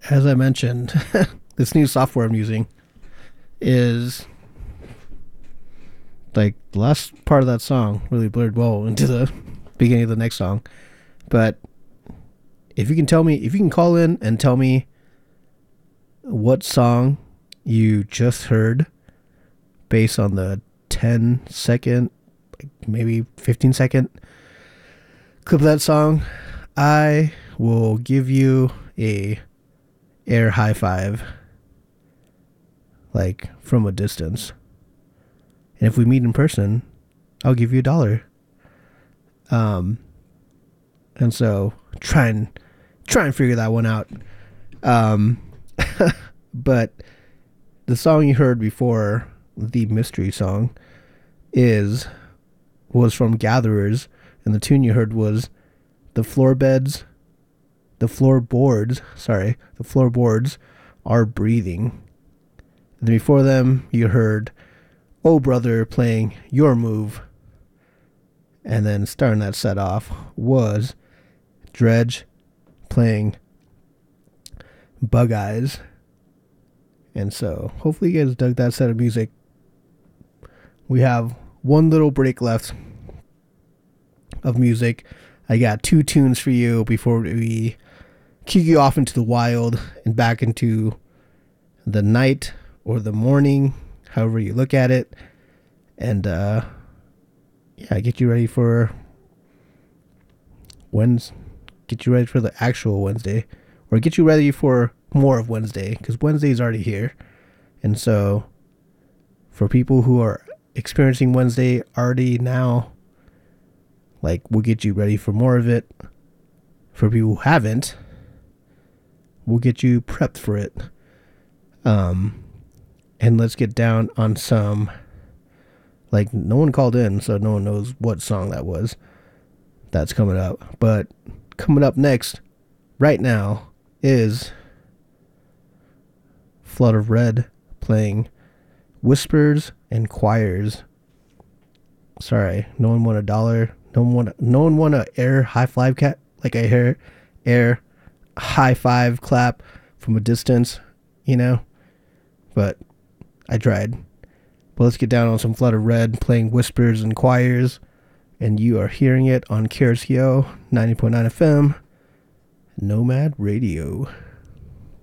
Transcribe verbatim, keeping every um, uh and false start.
as I mentioned, this new software I'm using is like the last part of that song really blurred well into the beginning of the next song. But if you can tell me, if you can call in and tell me what song you just heard based on the ten second, like maybe fifteen second clip of that song, I will give you a air high five, like from a distance. And if we meet in person, I'll give you a dollar. Um, and so try and try and figure that one out. Um, but the song you heard before, the mystery song, is was from Gatherers, and the tune you heard was the Floorbeds, the Floorboards, sorry, the Floorboards Are Breathing. And then before them, you heard Oh Brother playing Your Move. And then starting that set off was Dredge playing Bug Eyes. And so hopefully you guys dug that set of music. We have one little break left of music. I got two tunes for you before we kick you off into the wild and back into the night or the morning, however you look at it. And uh yeah, get you ready for Wednesday. Get you ready for the actual Wednesday, or get you ready for more of Wednesday, because Wednesday is already here. And so for people who are experiencing Wednesday already now, like, we'll get you ready for more of it. For people who haven't, we'll get you prepped for it. Um, and let's get down on some, like, no one called in, so no one knows what song that was. That's coming up. But coming up next, right now, is Flood of Red playing Whispers and Choirs. Sorry, no one won a dollar. No one won. A, no one won a air high five cat. Like I hear air high five clap from a distance, you know. But I tried. But let's get down on some Flood of Red playing Whispers and Choirs, and you are hearing it on K R C O ninety point nine F M, Nomad Radio.